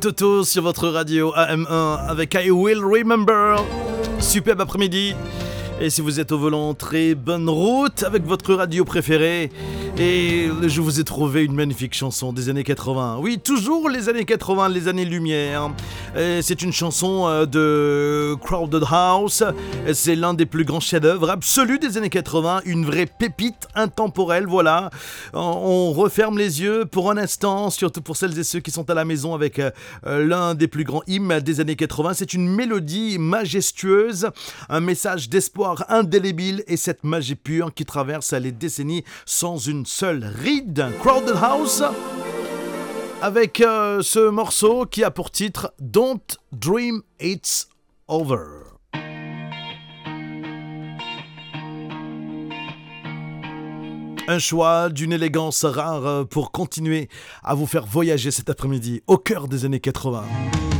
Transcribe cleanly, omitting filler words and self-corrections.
Toto sur votre radio AM1 avec I Will Remember. Superbe après-midi. Et si vous êtes au volant, très bonne route avec votre radio préférée. Et je vous ai trouvé une magnifique chanson des années 80. Oui, toujours les années 80, les années lumière. C'est une chanson de Crowded House. C'est l'un des plus grands chefs-d'œuvre absolus des années 80. Une vraie pépite intemporelle, voilà. On referme les yeux pour un instant, surtout pour celles et ceux qui sont à la maison avec l'un des plus grands hymnes des années 80. C'est une mélodie majestueuse, un message d'espoir indélébile et cette magie pure qui traverse les décennies sans une seule ride. Crowded House avec ce morceau qui a pour titre Don't Dream It's Over. Un choix d'une élégance rare pour continuer à vous faire voyager cet après-midi au cœur des années 80.